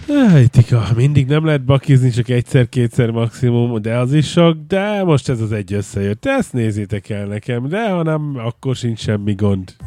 Tika, mindig nem lehet bakizni, csak egyszer-kétszer maximum, de az is sok, de most ez az egy összejött. Ezt nézzétek el nekem, de ha nem, akkor sincs semmi gond.